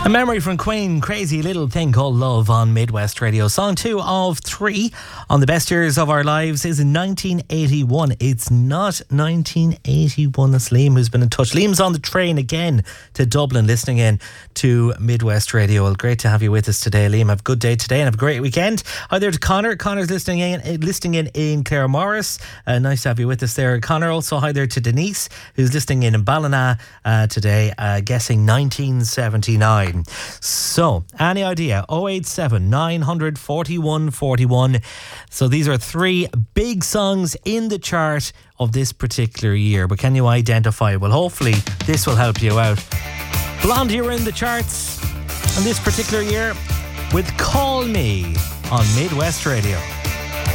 A memory from Queen, Crazy Little Thing Called Love on Midwest Radio. Song 2 of 3 on the best years of our lives is in 1981. It's not 1981. That's Liam who's been in touch. Liam's on the train again to Dublin, listening in to Midwest Radio. Well, great to have you with us today, Liam. Have a good day today and have a great weekend. Hi there to Connor. Connor's listening in Clare Morris. Nice to have you with us there, Connor. Also, hi there to Denise, who's listening in Ballina today, guessing 1979. So, any idea? 087 900 41 41. So these are 3 big songs in the chart of this particular year. But can you identify? Well, hopefully this will help you out. Blondie are in the charts on this particular year with Call Me on Midwest Radio.